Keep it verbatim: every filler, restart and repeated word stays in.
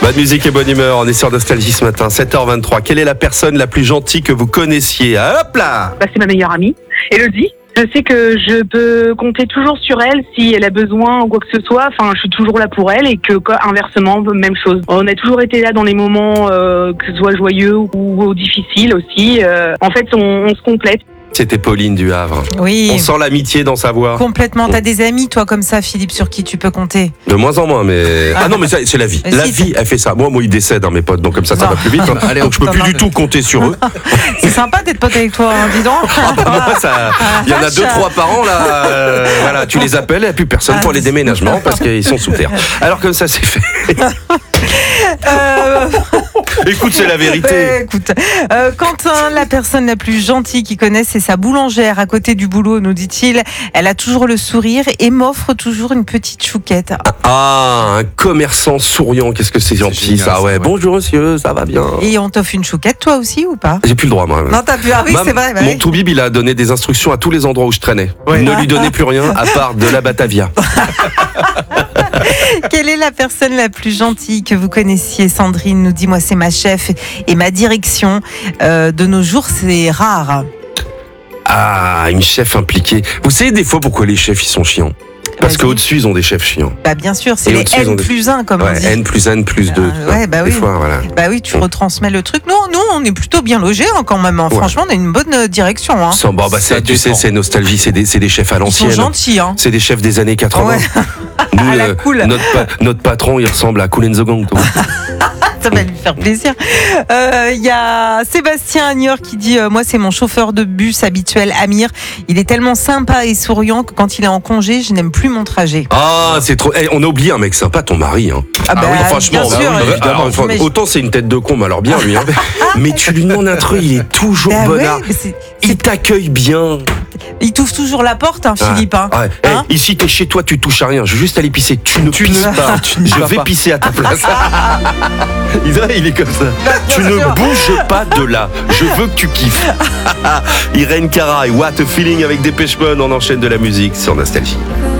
Bonne musique et bonne humeur, on est sur Nostalgie ce matin, sept heures vingt-trois. Quelle est la personne la plus gentille que vous connaissiez? Hop là! Bah, c'est ma meilleure amie, Elodie. Je sais que je peux compter toujours sur elle si elle a besoin ou quoi que ce soit. Enfin, je suis toujours là pour elle et que quoi, inversement, même chose. On a toujours été là dans les moments, euh, que ce soit joyeux ou, ou difficiles aussi. Euh, en fait, on, on se complète. C'était Pauline du Havre. Oui. On sent l'amitié dans sa voix. Complètement. T'as des amis, toi, comme ça, Philippe, sur qui tu peux compter? De moins en moins, mais... Ah non, mais ça, c'est la vie. Mais La si, vie, elle fait ça. Moi, moi, ils décèdent, hein, mes potes, donc comme ça, ça Non. va plus vite. hein. Allez, donc je peux on plus du t'emmerde. tout compter sur eux. C'est sympa d'être pote avec toi, hein, dis donc. Ah bah moi, ça... Il y en a deux, trois par an, là. euh, Voilà, tu les appelles, il n'y a plus personne pour les déménagements parce qu'ils sont sous terre. Alors comme ça, c'est fait. Euh, Écoute, c'est la vérité. euh, écoute, euh, Quentin, la personne la plus gentille qu'il connaisse, c'est sa boulangère à côté du boulot, nous dit-il. Elle a toujours le sourire et m'offre toujours une petite chouquette. Ah, un commerçant souriant, qu'est-ce que c'est gentil, génial, ça, ça, ouais. ouais. Bonjour, monsieur, ça va bien. Et on t'offre une chouquette, toi aussi, ou pas? J'ai plus le droit, moi. Non, t'as pu. Ah oui, Mam, c'est vrai. Bah mon oui. toubib, il a donné des instructions à tous les endroits où je traînais. Ouais. Ne lui donnez plus rien à part de la Batavia. Quelle est la personne la plus gentille que vous connaissiez? Sandrine nous dit, moi, c'est ma chef et ma direction. Euh, de nos jours, c'est rare. Ah, une chef impliquée. Vous savez des fois pourquoi les chefs, ils sont chiants? Parce Vas-y. qu'au-dessus, ils ont des chefs chiants. Bah, bien sûr, c'est Et les au-dessus, ils ont N des- plus un, comme on Ouais, dit. N plus N plus deux. Ah, ouais, bah des oui. fois, voilà. Bah oui, tu retransmets le truc. Nous, nous, on est plutôt bien logés hein, quand même. hein. Ouais. Franchement, on a une bonne euh, direction. Hein. Sans- bon, bah, Ça c'est- tu sais, dépend. c'est nostalgie, c'est des, c'est des chefs à Ils sont l'ancienne. gentils. Hein. C'est des chefs des années quatre-vingts. Ouais. Nous, À la euh, cool. notre, pa- notre patron, il ressemble à Kool and the Gang. toi. Ça va lui faire plaisir. Euh, Il y a Sébastien Agneur qui dit euh, moi, c'est mon chauffeur de bus habituel, Amir. Il est tellement sympa et souriant que quand il est en congé, je n'aime plus mon trajet. Ah, c'est trop. Eh, on a oublié un mec sympa, ton mari. Hein. Ah, bah, franchement, bien sûr, bah, euh, alors, enfin, mais- autant c'est une tête de con, mais alors bien lui. Hein. Mais tu lui demandes un truc, il est toujours Bah ouais, bonnard. mais c'est- Il t'accueille bien. il t'ouvre toujours la porte, hein, Philippe. Hein. Ouais. Eh, Hein ici, t'es chez toi, tu touches à rien. Je veux juste aller pisser. Tu ne Tu pisses ne- pas. tu n'y Je vas vais pas. pisser à ta place. il, est- il est comme ça. Bah, bien Tu ne sûr. bouges pas de là. Je veux que tu kiffes. Irène Cara et What a Feeling avec Dépêche Mode. On enchaîne de la musique sur Nostalgie.